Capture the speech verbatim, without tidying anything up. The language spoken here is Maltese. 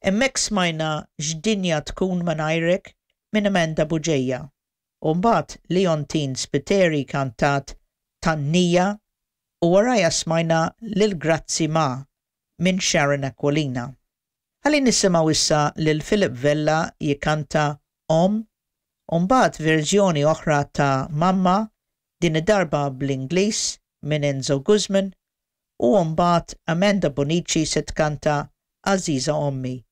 Hemmhekk smajna X'dinja tkun mingħajrek minn Emenda Buġejja. U mbagħad Leontin Spiteri kantat Tannija u warajja smajna Lil Grazzi Ma minn Sharon Aquilina. Ħalli nisimgħu issa lil Philip Vella jikkanta Om, u mbagħad verżjoni oħra ta' Mamma din id-darba bl-Ingliż minn Enzo Guzman u mbagħad Amanda Bonici se tkanta Aziza Ommi.